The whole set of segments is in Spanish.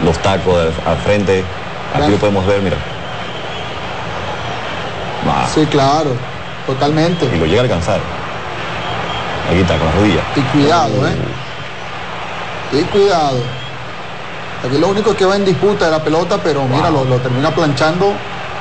los tacos al frente. Aquí lo podemos ver, mira. Sí, claro, totalmente. Y lo llega a alcanzar. Aquí está, con la rodilla. Y cuidado, Y cuidado. Aquí lo único que va en disputa de la pelota, pero mira, lo termina planchando.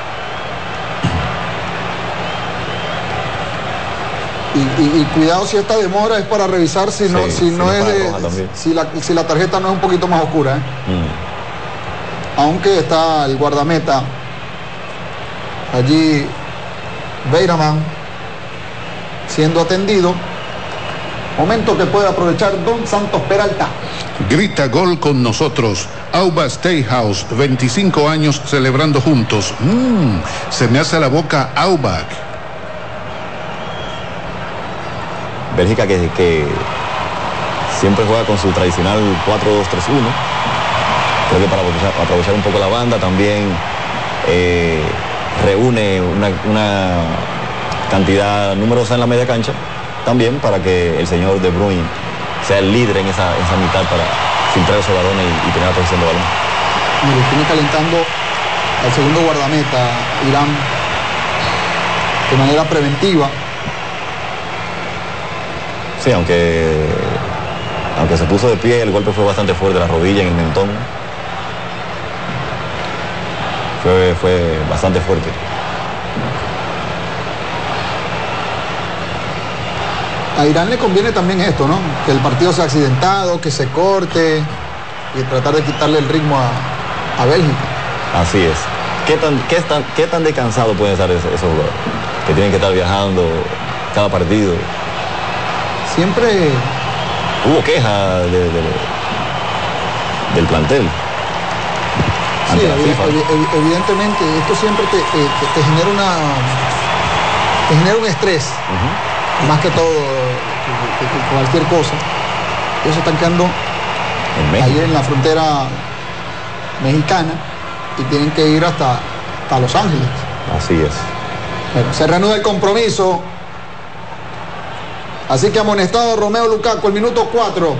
Y cuidado si esta demora es para revisar si no, si la tarjeta no es un poquito más oscura. Aunque está el guardameta allí, Beiraman, siendo atendido. Momento que puede aprovechar Don Santos Peralta. Grita gol con nosotros. Auba Steakhouse, 25 años celebrando juntos. Se me hace la boca Auba. Bélgica que siempre juega con su tradicional 4-2-3-1. Creo que para aprovechar un poco la banda también reúne una cantidad numerosa en la media cancha, también para que el señor De Bruyne sea el líder en esa mitad para filtrar esos balones y tener la posición de balón. Mire, tiene calentando al segundo guardameta Irán de manera preventiva. Sí, aunque se puso de pie, el golpe fue bastante fuerte, la rodilla en el mentón. Fue bastante fuerte. A Irán le conviene también esto, ¿no? Que el partido sea accidentado, que se corte y tratar de quitarle el ritmo a Bélgica. Así es. ¿Qué tan descansado pueden estar esos jugadores? Que tienen que estar viajando cada partido. Siempre hubo queja del plantel. Sí, evidentemente esto siempre te genera un estrés, más que todo que cualquier cosa. Ellos están quedando ahí en la frontera mexicana y tienen que ir hasta Los Ángeles. Así es. Bueno, se reanuda el compromiso. Así que amonestado Romeo Lukaku, el minuto 4.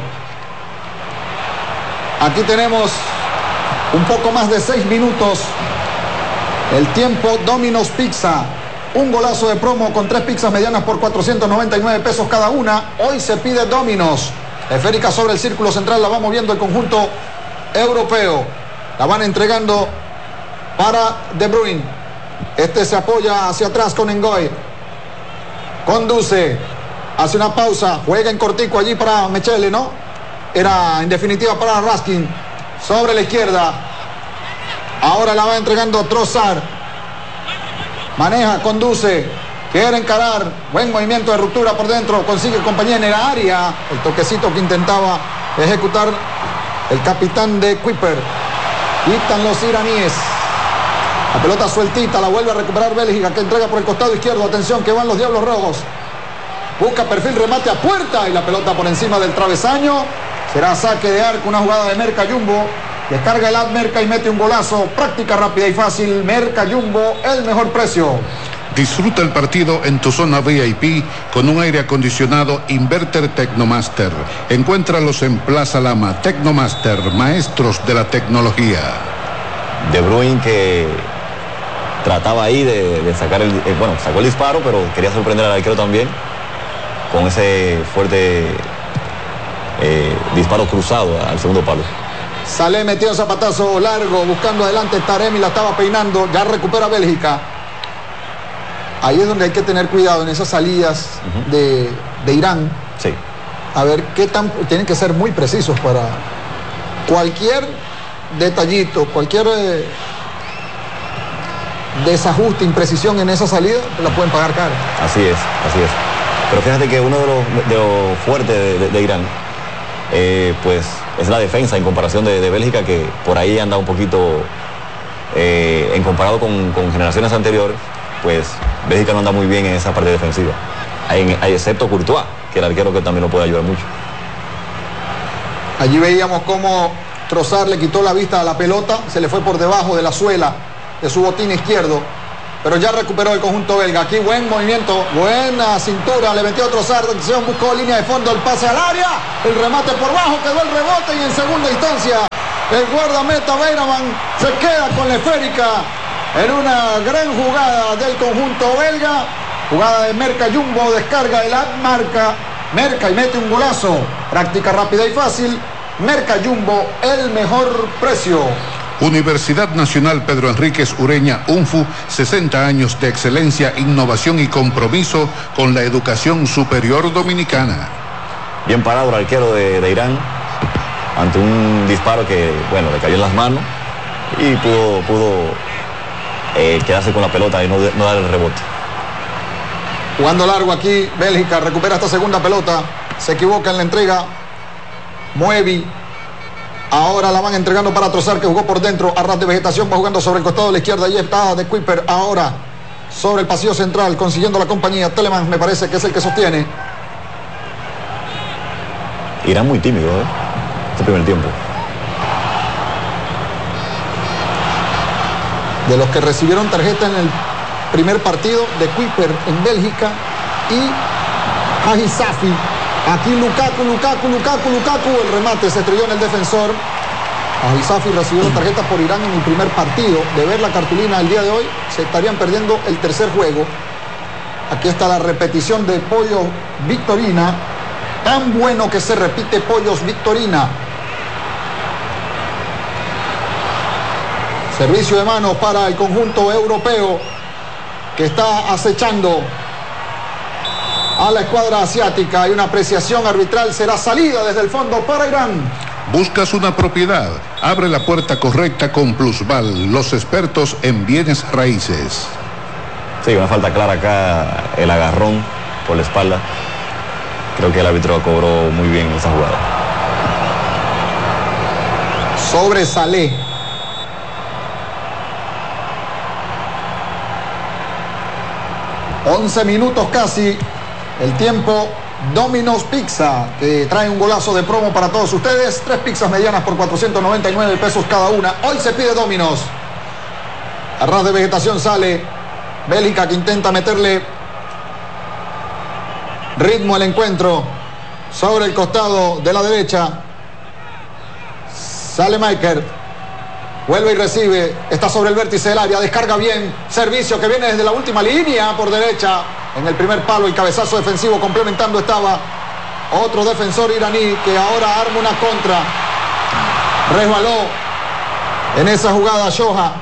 Aquí tenemos un poco más de 6 minutos. El tiempo Domino's Pizza. Un golazo de promo con 3 pizzas medianas por 499 pesos cada una. Hoy se pide Domino's. Esférica sobre el círculo central, la va moviendo el conjunto europeo. La van entregando para De Bruyne. Este se apoya hacia atrás con Ngoy. Conduce. Hace una pausa, juega en cortico allí para Mechele, ¿no? Era en definitiva para Raskin. Sobre la izquierda. Ahora la va entregando Trossard. Maneja, conduce. Quiere encarar. Buen movimiento de ruptura por dentro. Consigue compañía en el área. El toquecito que intentaba ejecutar el capitán de Kuiper. Quitan los iraníes. La pelota sueltita, la vuelve a recuperar Bélgica, que entrega por el costado izquierdo. Atención, que van los Diablos Rojos. Busca perfil, remate a puerta y la pelota por encima del travesaño. Será saque de arco, una jugada de Merca Jumbo. Descarga el Merca y mete un golazo. Práctica rápida y fácil. Merca Jumbo, el mejor precio. Disfruta el partido en tu zona VIP con un aire acondicionado Inverter Tecnomaster. Encuéntralos en Plaza Lama. Tecnomaster, maestros de la tecnología. De Bruyne que trataba ahí de sacar sacó el disparo, pero quería sorprender al arquero también con ese fuerte disparo cruzado al segundo palo. Sale metido zapatazo largo, buscando adelante Taremi, la estaba peinando, ya recupera Bélgica. Ahí es donde hay que tener cuidado en esas salidas de Irán. Sí. A ver qué tan... Tienen que ser muy precisos para cualquier detallito, cualquier desajuste, imprecisión en esa salida, la pueden pagar caro. Así es, así es. Pero fíjate que uno de los fuertes de Irán, pues es la defensa en comparación de Bélgica, que por ahí anda un poquito, en comparado con generaciones anteriores, pues Bélgica no anda muy bien en esa parte defensiva. Excepto Courtois, que el arquero que también lo puede ayudar mucho. Allí veíamos cómo Trossard le quitó la vista a la pelota, se le fue por debajo de la suela de su botín izquierdo, pero ya recuperó el conjunto belga. Aquí buen movimiento, buena cintura, le metió Trossard, atención, buscó línea de fondo, el pase al área, el remate por bajo, quedó el rebote y en segunda instancia El guardameta Beiraman se queda con la esférica en una gran jugada del conjunto belga. Jugada de Merca Jumbo, descarga el marca Merca y mete un golazo. Práctica rápida y fácil. Merca Jumbo, el mejor precio. Universidad Nacional Pedro Enríquez Ureña, UNFU, 60 años de excelencia, innovación y compromiso con la educación superior dominicana. Bien parado el arquero de Irán ante un disparo que, bueno, le cayó en las manos y pudo quedarse con la pelota y no dar el rebote. Jugando largo aquí, Bélgica recupera esta segunda pelota, se equivoca en la entrega. Moevi. Ahora la van entregando para Trossard, que jugó por dentro. A ras de vegetación va jugando sobre el costado de la izquierda. Y está de Kuiper ahora sobre el pasillo central, consiguiendo la compañía. Telemans me parece que es el que sostiene. Irán muy tímido, este primer tiempo. De los que recibieron tarjeta en el primer partido, de Kuiper en Bélgica y Haji Safi. Aquí Lukaku, el remate se estrelló en el defensor. Ahisafi recibió la tarjeta por Irán en el primer partido. De ver la cartulina el día de hoy, se estarían perdiendo el tercer juego. Aquí está la repetición de Pollo Victorina. Tan bueno que se repite Pollos Victorina. Servicio de mano para el conjunto europeo, que está acechando a la escuadra asiática. Hay una apreciación arbitral, será salida desde el fondo para Irán. ¿Buscas una propiedad? Abre la puerta correcta con Plusval, los expertos en bienes raíces. Sí, una falta clara acá, el agarrón por la espalda. Creo que el árbitro cobró muy bien esa jugada. Sobre Saleh. ...11 minutos casi... El tiempo. Domino's Pizza, que trae un golazo de promo para todos ustedes. 3 pizzas medianas por 499 pesos cada una. Hoy se pide Domino's. A ras de vegetación sale Bélgica, que intenta meterle ritmo al encuentro. Sobre el costado de la derecha sale Maker. Vuelve y recibe. Está sobre el vértice del área. Descarga bien. Servicio que viene desde la última línea por derecha. En el primer palo, el cabezazo defensivo. Complementando estaba otro defensor iraní, que ahora arma una contra. Resbaló en esa jugada Shoha.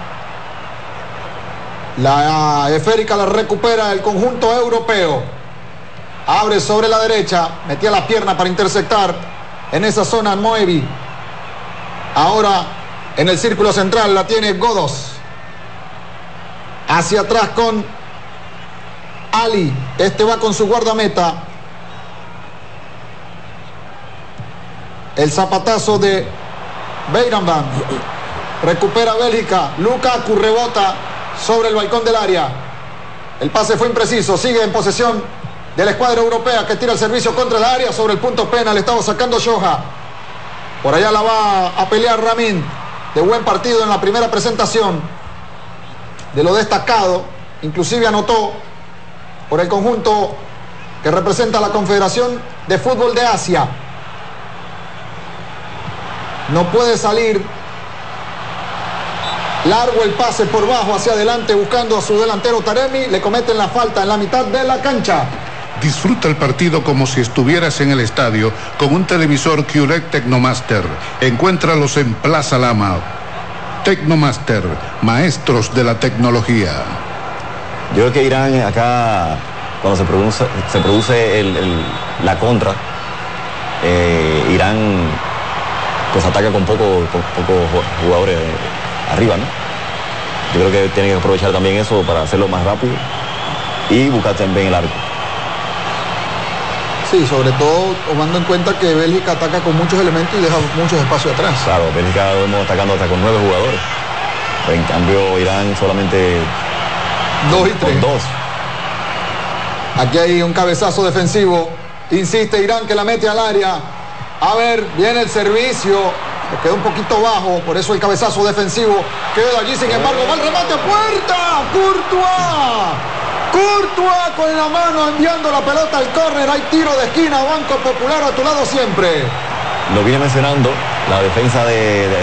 La esférica la recupera el conjunto europeo. Abre sobre la derecha. Metía la pierna para interceptar en esa zona Moevi. Ahora en el círculo central la tiene Godos. Hacia atrás con Ali. Este va con su guardameta. El zapatazo de Beiraman. Recupera Bélgica. Lukaku rebota sobre el balcón del área. El pase fue impreciso. Sigue en posesión de la escuadra europea, que tira el servicio contra el área. Sobre el punto penal estaba sacando Shoha. Por allá la va a pelear Ramin. De buen partido en la primera presentación. De lo destacado. Inclusive anotó por el conjunto que representa la Confederación de Fútbol de Asia. No puede salir. Largo el pase por bajo hacia adelante, buscando a su delantero Taremi. Le cometen la falta en la mitad de la cancha. Disfruta el partido como si estuvieras en el estadio con un televisor QLED Tecnomaster. Encuéntralos en Plaza Lama. Tecnomaster, maestros de la tecnología. Yo creo que Irán acá, cuando se produce la contra, Irán pues ataca con pocos jugadores arriba, ¿no? Yo creo que tienen que aprovechar también eso para hacerlo más rápido y buscar también el arco. Sí, sobre todo tomando en cuenta que Bélgica ataca con muchos elementos y deja muchos espacios atrás. Claro, Bélgica lo vemos atacando hasta con 9 jugadores. Pero en cambio Irán solamente 2 y 3. 2. Aquí hay un cabezazo defensivo. Insiste Irán, que la mete al área. A ver, viene el servicio. Le quedó un poquito bajo, por eso el cabezazo defensivo queda allí. Sin embargo, va el remate a puerta. Courtois con la mano enviando la pelota al córner. Hay tiro de esquina. Banco Popular a tu lado siempre. Lo vine mencionando, la defensa de